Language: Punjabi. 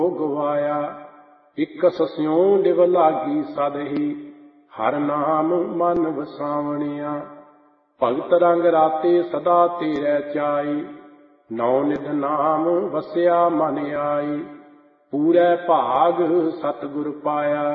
ਗਵਾਇਆ। ਇਕਸ ਸਿਉ ਲਿਵ ਲਾਗੀ ਸਦ ਹੀ, ਹਰ ਨਾਮ ਮਨ ਵਸਾਵਣਿਆ। ਭਗਤ ਰੰਗ ਰਾਤੇ ਸਦਾ ਤੇਰੇ ਚਾਈ, ਨੌ ਨਿਧ ਨਾਮ ਵਸਿਆ ਮਨ ਆਈ। ਪੂਰੇ ਭਾਗ ਸਤਿਗੁਰ ਪਾਇਆ,